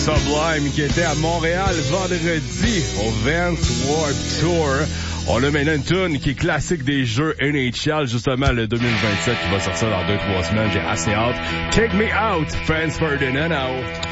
Sublime qui était à Montréal vendredi au Vans Warped Tour. On a maintenant une tune qui est classique des jeux NHL, justement le 2027 qui va sortir dans 2-3 semaines. J'ai assez hâte. Take Me Out, Franz Ferdinand.